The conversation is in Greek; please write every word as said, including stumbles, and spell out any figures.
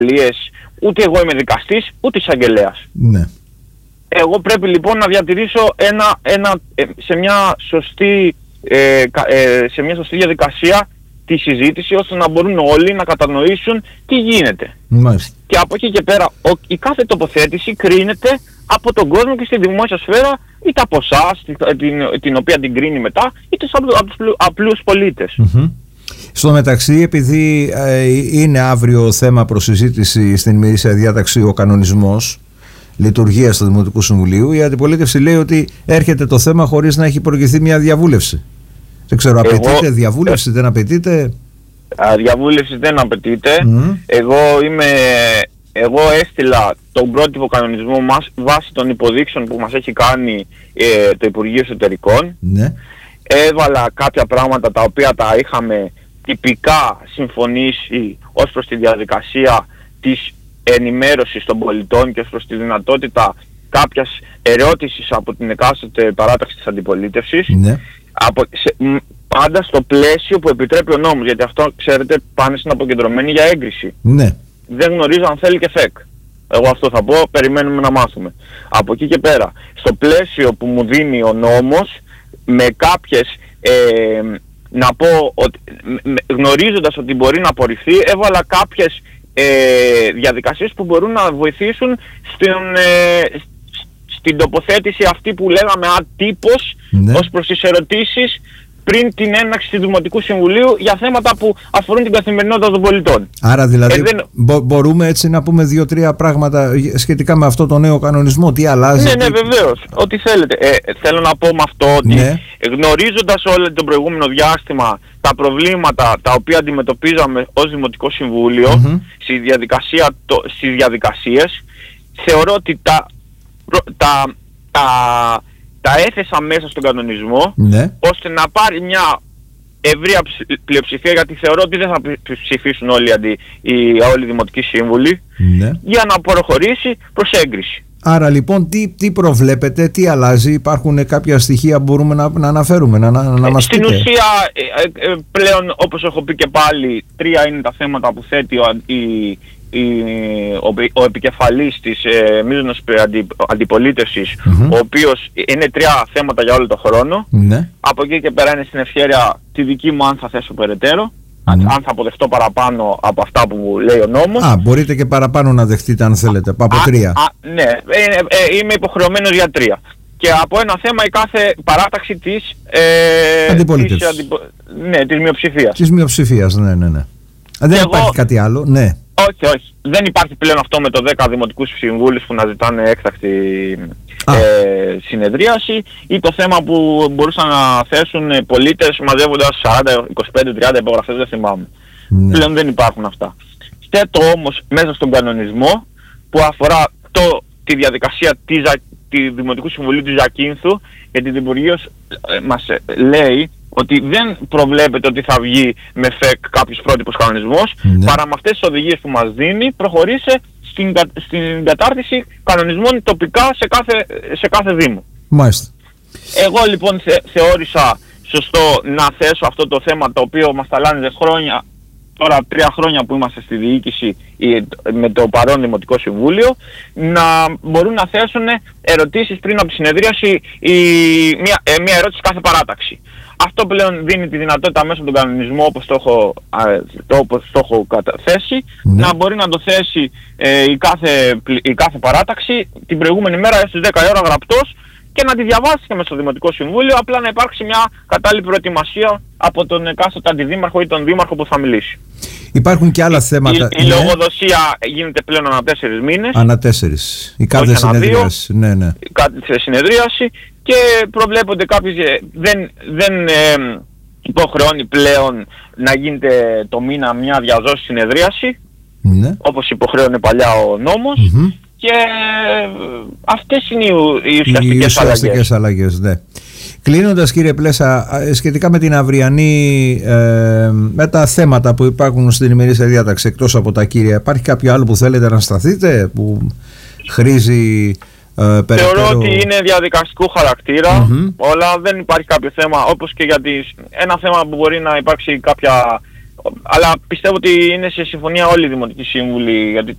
ούτε εγώ είμαι δικαστής, ούτε εισαγγελέας. Ναι. Εγώ πρέπει λοιπόν να διατηρήσω ένα, ένα, σε, μια σωστή, ε, ε, σε μια σωστή διαδικασία τη συζήτηση, ώστε να μπορούν όλοι να κατανοήσουν τι γίνεται. Μάλιστα. Και από εκεί και πέρα ο, η κάθε τοποθέτηση κρίνεται από τον κόσμο και στη δημόσια σφαίρα, είτε από εσάς, την, την οποία την κρίνει μετά, είτε από τους απλούς πολίτες. Mm-hmm. Στο μεταξύ, επειδή ε, είναι αύριο θέμα προσυζήτηση στην ημερήσια διάταξη ο κανονισμός λειτουργίας του Δημοτικού Συμβουλίου, η αντιπολίτευση λέει ότι έρχεται το θέμα χωρίς να έχει προηγηθεί μια διαβούλευση. Δεν ξέρω, απαιτείται εγώ, διαβούλευση, ε, δεν απαιτείται? Α, διαβούλευση δεν απαιτείται. Mm. Εγώ, είμαι, εγώ έστειλα τον πρότυπο κανονισμό μας βάσει των υποδείξεων που μας έχει κάνει ε, το Υπουργείο Εσωτερικών. Ναι. Έβαλα κάποια πράγματα τα οποία τα είχαμε τυπικά συμφωνήσει ως προς τη διαδικασία της ενημέρωσης των πολιτών και ως προς τη δυνατότητα κάποιας ερώτησης από την εκάστοτε παράταξη της αντιπολίτευσης. Ναι. Από, σε, πάντα στο πλαίσιο που επιτρέπει ο νόμος, γιατί αυτό, ξέρετε, πάνε στην αποκεντρωμένη για έγκριση. Ναι. Δεν γνωρίζω αν θέλει και ΦΕΚ. Εγώ αυτό θα πω, περιμένουμε να μάθουμε. Από εκεί και πέρα, στο πλαίσιο που μου δίνει ο νόμος, με κάποιες, ε, να πω, ότι, γνωρίζοντας ότι μπορεί να απορριφθεί, έβαλα κάποιες ε, διαδικασίες που μπορούν να βοηθήσουν στην, ε, στην τοποθέτηση αυτή που λέγαμε ατύπως, ναι, ως προς τις ερωτήσεις πριν την έναρξη του Δημοτικού Συμβουλίου για θέματα που αφορούν την καθημερινότητα των πολιτών. Άρα δηλαδή ε, δεν... μπο- μπορούμε έτσι να πούμε δύο-τρία πράγματα σχετικά με αυτό το νέο κανονισμό, τι αλλάζει? Ναι, τι... ναι, βεβαίως, ό,τι θέλετε. Ε, θέλω να πω με αυτό ότι, ναι, γνωρίζοντας όλο το προηγούμενο διάστημα τα προβλήματα τα οποία αντιμετωπίζαμε ως Δημοτικό Συμβούλιο, mm-hmm, στη διαδικασία, το, στις διαδικασίες, θεωρώ ότι τα, τα, τα, τα έθεσα μέσα στον κανονισμό, ναι, ώστε να πάρει μια ευρεία πλειοψηφία, γιατί θεωρώ ότι δεν θα ψηφίσουν όλοι οι, οι, όλοι οι δημοτικοί σύμβουλοι, ναι, για να προχωρήσει προς έγκριση. Άρα λοιπόν τι, τι προβλέπετε, τι αλλάζει, υπάρχουν κάποια στοιχεία που μπορούμε να, να αναφέρουμε, να, να, να μας Στην πείτε? ουσία ε, ε, πλέον, όπως έχω πει και πάλι, τρία είναι τα θέματα που θέτει ο, η, η, ο, ο επικεφαλής της ε, μείζωνος αντι, αντιπολίτευσης, mm-hmm, ο οποίος είναι τρία θέματα για όλο το χρόνο. Mm-hmm. Από εκεί και πέρα είναι στην ευχέρεια τη δική μου αν θα θέσω περαιτέρω. Mm. Αν θα αποδεχτώ παραπάνω από αυτά που μου λέει ο νόμος. Α, μπορείτε και παραπάνω να δεχτείτε αν θέλετε, από α, τρία. Α, ναι, ε, ε, είμαι υποχρεωμένος για τρία. Και από ένα θέμα η κάθε παράταξη της ε, αντιπολίτευσης. Της, αντιπο, ναι, της μειοψηφίας. Της μειοψηφίας, ναι, ναι, ναι. Δεν εγώ, υπάρχει κάτι άλλο, ναι. Όχι, όχι. Δεν υπάρχει πλέον αυτό με το δέκα δημοτικούς συμβούλους που να ζητάνε έκτακτη ε, συνεδρίαση, ή το θέμα που μπορούσαν να θέσουν πολίτες μαζεύοντας σαράντα, είκοσι πέντε, τριάντα υπογραφές, δεν θυμάμαι. Ναι. Πλέον δεν υπάρχουν αυτά. Θέτω όμως μέσα στον κανονισμό που αφορά το, τη διαδικασία της, τη Δημοτικού Συμβουλίου του Ζακίνθου, γιατί το Υπουργείο ε, μας λέει ότι δεν προβλέπεται ότι θα βγει με ΦΕΚ κάποιος πρότυπος κανονισμός, ναι, παρά με αυτές τις οδηγίες που μας δίνει προχωρήσε στην, στην κατάρτιση κανονισμών τοπικά σε κάθε, σε κάθε Δήμο. Μάλιστα. Εγώ λοιπόν θε, θεώρησα σωστό να θέσω αυτό το θέμα, το οποίο μας ταλάνιζε χρόνια, τώρα τρία χρόνια που είμαστε στη διοίκηση με το παρόν Δημοτικό Συμβούλιο, να μπορούν να θέσουν ερωτήσεις πριν από τη συνεδρίαση, η, μια, ε, μια ερώτηση κάθε παράταξη. Αυτό πλέον δίνει τη δυνατότητα μέσα από τον κανονισμό, όπως το έχω, το, όπως το έχω καταθέσει, ναι, να μπορεί να το θέσει ε, η, κάθε, η κάθε παράταξη την προηγούμενη μέρα στις δέκα η ώρα γραπτός και να τη διαβάσει και μέσα στο Δημοτικό Συμβούλιο, απλά να υπάρξει μια κατάλληλη προετοιμασία από τον εκάστοτε αντιδήμαρχο ή τον δήμαρχο που θα μιλήσει. Υπάρχουν και άλλα η, θέματα. Η, η ναι, λογοδοσία γίνεται πλέον ανά τέσσερις μήνες. Ανά τέσσερις. Η κάθε συνεδρίαση. Ναι, ναι. Κάθε συνεδρίαση. Και προβλέπονται κάποιες, δεν, δεν ε, υποχρεώνει πλέον να γίνεται το μήνα μια διαζώση συνεδρίαση, ναι, όπως υποχρέωνε παλιά ο νόμος, mm-hmm, και ε, αυτές είναι οι, οι ουσιαστικές, οι ουσιαστικές αλλαγές. αλλαγές, ναι. Κλείνοντας, κύριε Πλέσα, σχετικά με την αυριανή, ε, με τα θέματα που υπάρχουν στην ημερήσια διάταξη, εκτός από τα κύρια, υπάρχει κάποιο άλλο που θέλετε να σταθείτε, που χρήζει... Uh, Θεωρώ ότι είναι διαδικαστικού χαρακτήρα, mm-hmm, όλα, δεν υπάρχει κάποιο θέμα, όπως και για τις, ένα θέμα που μπορεί να υπάρξει κάποια, αλλά πιστεύω ότι είναι σε συμφωνία όλοι οι Δημοτικοί Σύμβουλοι, γιατί